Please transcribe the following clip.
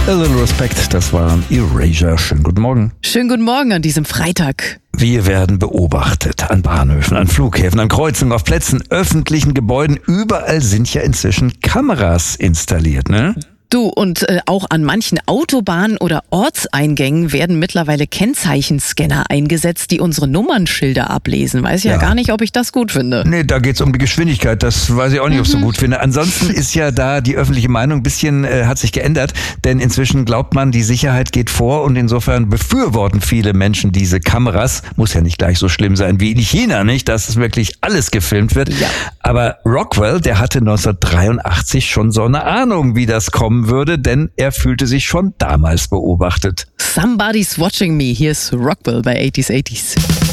A Little Respect, das waren Erasure. Schönen guten Morgen. Schönen guten Morgen an diesem Freitag. Wir werden beobachtet an Bahnhöfen, an Flughäfen, an Kreuzungen, auf Plätzen, öffentlichen Gebäuden. Überall sind ja inzwischen Kameras installiert, ne? Du, und auch an manchen Autobahnen oder Ortseingängen werden mittlerweile Kennzeichenscanner eingesetzt, die unsere Nummernschilder ablesen. Weiß ja gar nicht, ob ich das gut finde. Nee, da geht's um die Geschwindigkeit. Das weiß ich auch nicht, ob ich so gut finde. Ansonsten ist ja da die öffentliche Meinung ein bisschen, hat sich geändert. Denn inzwischen glaubt man, die Sicherheit geht vor. Und insofern befürworten viele Menschen diese Kameras. Muss ja nicht gleich so schlimm sein wie in China, nicht? Dass es wirklich alles gefilmt wird. Ja. Aber Rockwell, der hatte 1983 schon so eine Ahnung, wie das kommen würde, denn er fühlte sich schon damals beobachtet. Somebody's watching me. Hier ist Rockwell bei 80s.